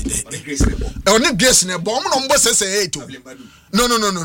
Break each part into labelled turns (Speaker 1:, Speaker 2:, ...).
Speaker 1: Only grace in a bomb no says hey to. No.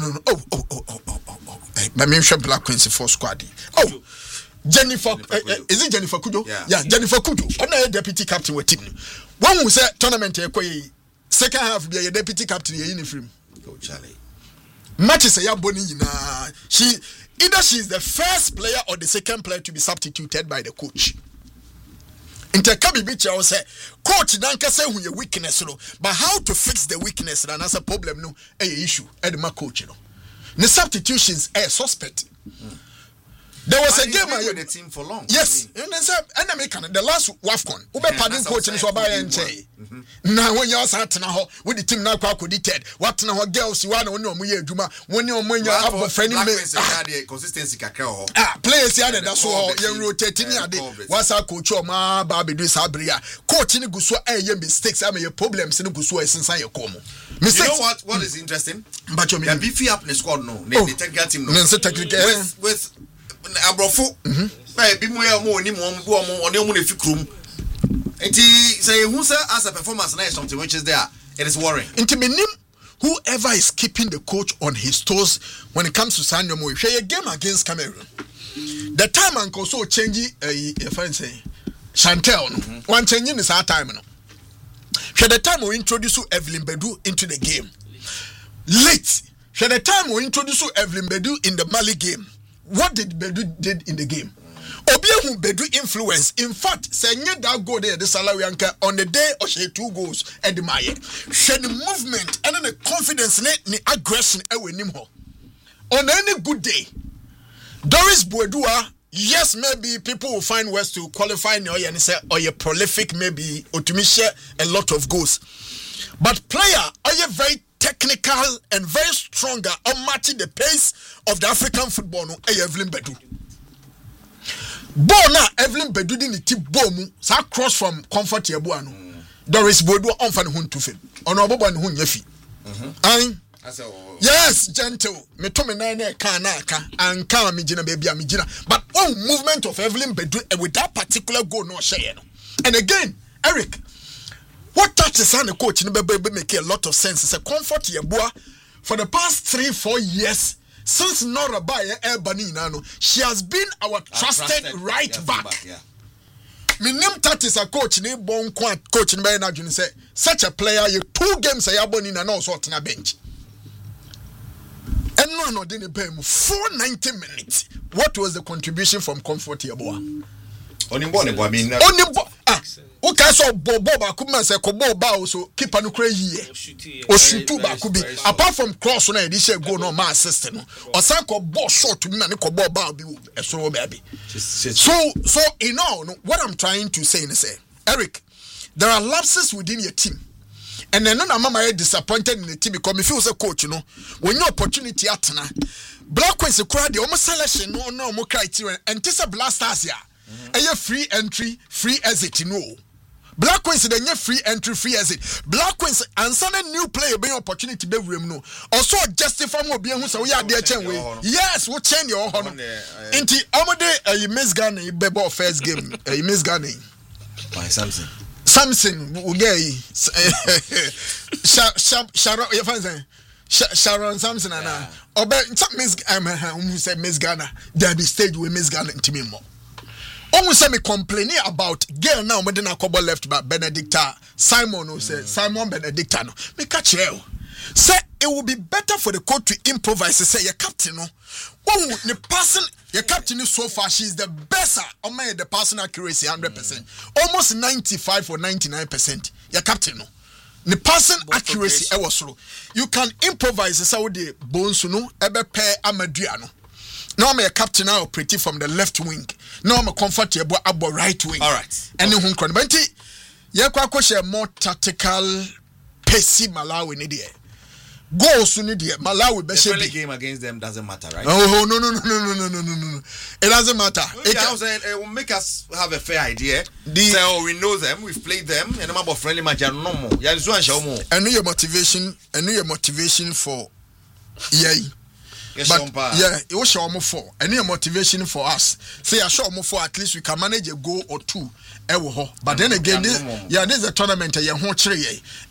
Speaker 1: My main Black Quincy for squad. Oh, Jennifer, is it Jennifer Kudo? Yeah, Jennifer Kudo. On deputy captain with team. One who said tournament second half be a deputy captain in uniform.
Speaker 2: Oh, Charlie.
Speaker 1: Matches a boni na either she's the first player or the second player to be substituted by the coach. Intercabi bicha say coach nanka say who your weakness no, but how to fix the weakness and as a problem no a issue at my coach no. The substitutions a suspect. There was a game
Speaker 2: with the team for long.
Speaker 1: Yes, and the last WAFCON. Ube pardon coach in Swabaya and say. Now when you're sat now with the team now detailed. What now girls you want to know me Juma when you have a friend
Speaker 2: consistency kakao.
Speaker 1: Players here that's all you rotating what's our coach or ma Baby do Sabria. Coach in Guswa mistakes. I mean your problems in Guswa since I come.
Speaker 2: You know what is interesting?
Speaker 1: But you mean
Speaker 2: beefy up in the squad no. They technical team no. With Abrofo, be more ni mo on your money fikrum. And say who say as a performance nice something which is there, it is worrying.
Speaker 1: Intiminim whoever is keeping the coach on his toes when it comes to Sanyo Mo, share a game against Cameroon. The time Uncle so change if I say Chantel, one changing is our time. Share the time we introduce Evelyn Bedu into the game. Late. Share the time we introduce Evelyn Bedu in the Mali game. What did Bedu did in the game? Obiahu Bedu influence. In fact, say that goal there, the Salawianka on the day or she 2 goals at the Maye. She the movement and the confidence the aggression on any good day. Doris Boedua, yes, maybe people will find ways to qualify and say or you prolific, maybe or to share a lot of goals. But player, are you very technical and very stronger on matching the pace of the African football no Evelyn Bedu. Bona Evelyn Bedu didn't tip bomu sa cross from Comfort Yabuano. Doris Bodu on fan hun to film. On Oboban hun yefi. Yes, gentle. Me to me nine kanaka and kama mijina baby mijina. But movement of Evelyn Bedu with that particular goal no share. And again, Eric, what touches on the coach in the make a lot of sense. It's a Comfort Yabua for the past 3-4 years since Nora Baye Elbanino. She has been our trusted right back. Me name that is a coach ne bon coach in Bayna Jun say such a player you 2 games a yaboni na no sort na bench. And no didn't pay 490 minutes. What was the contribution from Comfort Yabua? Okay, so Boba Kuma say Kobo Bao so keep an crazy or shoot two bakubi. Apart from cross on this go no my system or Sanko ball short to me and Kobo Bao so baby. So in all what I'm trying to say is Eric, there are lapses within your team. And then I'm disappointed in the team because if you was a coach, when your opportunity at Black Queens crowd the almost selection no more criteria and this a blasters here. A free entry, free exit, no. Black Queens then free entry, free exit. Black Queens and some new player being opportunity be room no. Also justify more being who so we are there change way. Yes, we change your honor. Inti omode you miss Ghana bebo first game. You miss Ghana.
Speaker 2: By Samson.
Speaker 1: Samson ugay. Sharon Samson and obe miss who say miss Ghana. There be stage we miss Ghana into me more. Almost me complaining about girl now when I couple left by Benedicta Simon who said Simon Benedicta no me catch you say it would be better for the coach to improvise say your captain no the person your captain is so far she's the best on the person accuracy 100% almost 95 or 99% your captain no the person accuracy was slow you can improvise say the bones no ebe pair Amaduano. Now I'm a captain now operating from the left wing. Now I'm a comfortable abo right wing.
Speaker 2: All right.
Speaker 1: And then hun but you share more tactical pacey Malawi need there. Goals need there. Malawi be
Speaker 2: the game against them doesn't matter, right?
Speaker 1: Oh no. It doesn't matter.
Speaker 2: It will make us have a fair idea. So we know them, we've played them, and I'm about friendly match and no more.
Speaker 1: And your motivation for but yeah, it was show more for any motivation for us. Say I show more for at least we can manage a goal or two. But then again, this is a tournament.